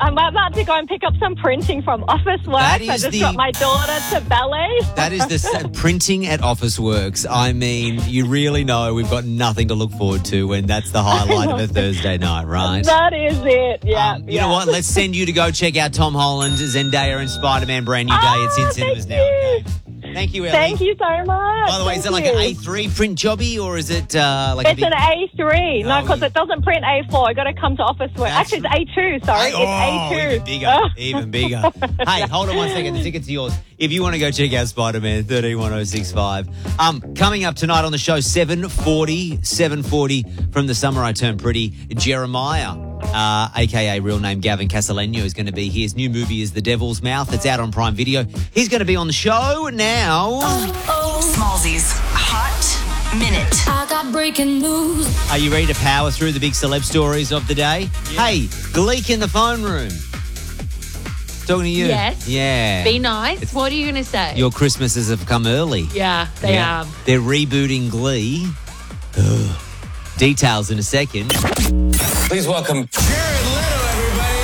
I'm about to go and pick up some printing from office work. That I is just got my daughter to ballet. That is the printing at Office Works. I mean, you really know we've got nothing to look forward to when that's the highlight of a Thursday night, right? That is it, yeah. You know what? Let's send you to go check out Tom Holland, Zendaya and Spider-Man brand new day. It's in cinemas now. Okay? Thank you, Ellie. Thank you so much. By the way, is it like an A3 print jobby or is it like It's an A3. No, because it doesn't print A4. I got to come to office work. Actually, it's A2, sorry. It's A2. Even bigger. Even bigger. Hey, hold on one second. The tickets are yours. If you want to go check out Spider-Man, 131065. Coming up tonight on the show, 7:40 from The Summer I Turned Pretty, Jeremiah, a.k.a. real name Gavin Castellano, is going to be here. His new movie is The Devil's Mouth. It's out on Prime Video. He's going to be on the show now. Smallzy's Hot Minute. I got breaking news. Are you ready to power through the big celeb stories of the day? Yeah. Hey, Gleek in the phone room. Talking to you. Yes. Yeah. Be nice. What are you going to say? Your Christmases have come early. Yeah, they have. They're rebooting Glee. Ugh. Details in a second. Please welcome Jared Leto, everybody.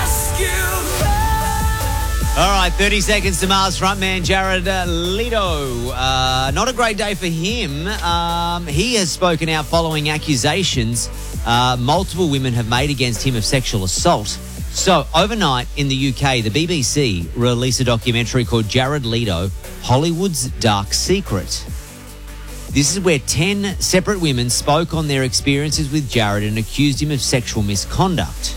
All right, 30 seconds to Mars frontman Jared Leto. Not a great day for him. He has spoken out following accusations multiple women have made against him of sexual assault. So, overnight in the UK, the BBC released a documentary called Jared Leto, Hollywood's Dark Secret. This is where 10 separate women spoke on their experiences with Jared and accused him of sexual misconduct.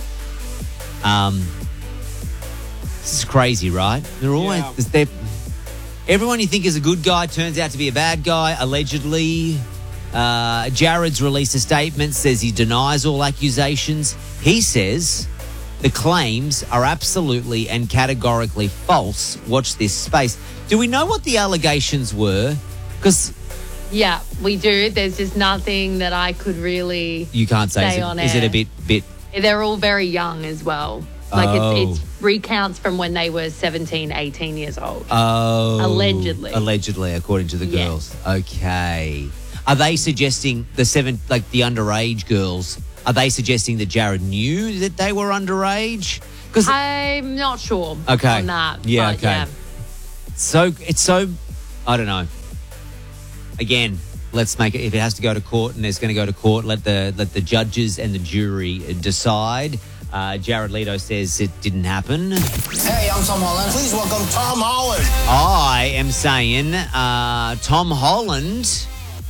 This is crazy, right? They're always everyone you think is a good guy turns out to be a bad guy, allegedly. Jared's released a statement, says he denies all accusations. He says the claims are absolutely and categorically false. Watch this space. Do we know what the allegations were? Because yeah, we do. There's just nothing that I could really you can't say on is air. it a bit? They're all very young as well. Like it's recounts from when they were 17, 18 years old. Oh. Allegedly, according to the girls. Okay. Are they suggesting the underage girls? Are they suggesting that Jared knew that they were underage? Because I'm not sure on that. Yeah, but okay. Yeah. So it's so I don't know. Again, let's make it. If it has to go to court and it's going to go to court, let the judges and the jury decide. Jared Leto says it didn't happen. Hey, I'm Tom Holland. Please welcome Tom Holland. I am saying Tom Holland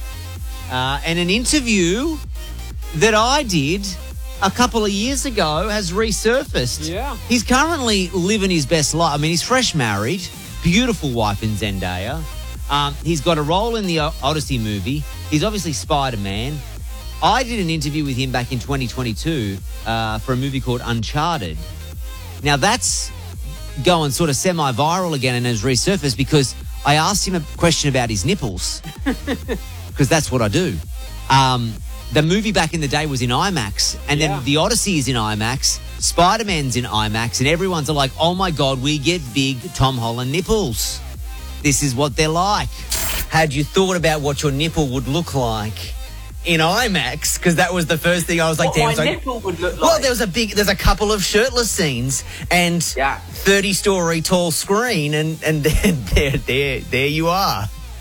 and an interview that I did a couple of years ago has resurfaced. Yeah. He's currently living his best life. I mean, he's fresh married, beautiful wife in Zendaya. He's got a role in the Odyssey movie. He's obviously Spider-Man. I did an interview with him back in 2022 for a movie called Uncharted. Now, that's going sort of semi-viral again and has resurfaced because I asked him a question about his nipples because that's what I do. The movie back in the day was in IMAX and then the Odyssey is in IMAX, Spider-Man's in IMAX, and everyone's like, oh, my God, we get big Tom Holland nipples. This is what they're like. Had you thought about what your nipple would look like in IMAX? Because that was the first thing I was like, what my nipple would look like? Well, there's a couple of shirtless scenes and 30-story tall screen, and there you are.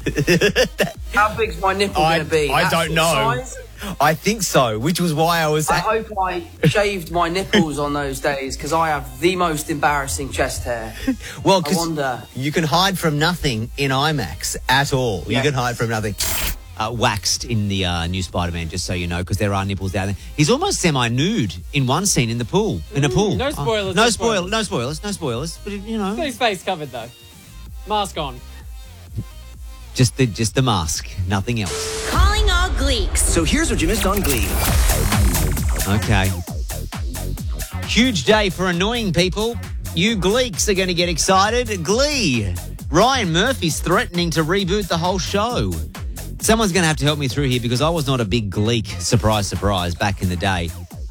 How big's my nipple going to be? I don't know. Size? I think so, which was why I was... I hope I shaved my nipples on those days because I have the most embarrassing chest hair. Well, I wonder. You can hide from nothing in IMAX at all. Yeah. You can hide from nothing. Waxed in the new Spider-Man, just so you know, because there are nipples down there. He's almost semi-nude in one scene in the pool. In a pool. No spoilers. No spoilers. But, you know. He's got his face covered, though. Mask on. Just the mask. Nothing else. Calling all Gleeks. So here's what you missed on Glee. Okay. Huge day for annoying people. You Gleeks are going to get excited. Glee. Ryan Murphy's threatening to reboot the whole show. Someone's going to have to help me through here because I was not a big Gleek, surprise, back in the day.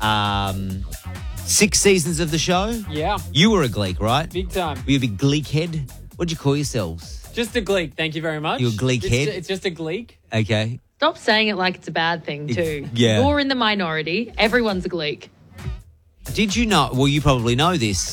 6 seasons of the show? Yeah. You were a Gleek, right? Big time. Were you a big Gleek head? What'd you call yourselves? Just a Gleek, thank you very much. You're a Gleek head? It's just a Gleek. Okay. Stop saying it like it's a bad thing, too. Yeah. You're in the minority. Everyone's a Gleek. Did you know? Well, you probably know this.